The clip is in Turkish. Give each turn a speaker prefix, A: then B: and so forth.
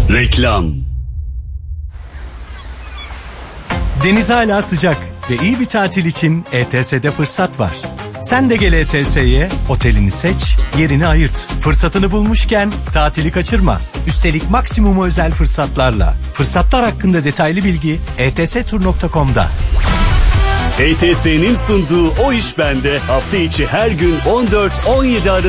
A: Reklam.
B: Deniz hala sıcak ve iyi bir tatil için ETS'de fırsat var. Sen de gel ETS'ye, otelini seç, yerini ayırt. Fırsatını bulmuşken tatili kaçırma. Üstelik maksimum özel fırsatlarla. Fırsatlar hakkında detaylı bilgi etstur.com'da.
A: ETS'nin sunduğu O İş Bende hafta içi her gün 14-17 arası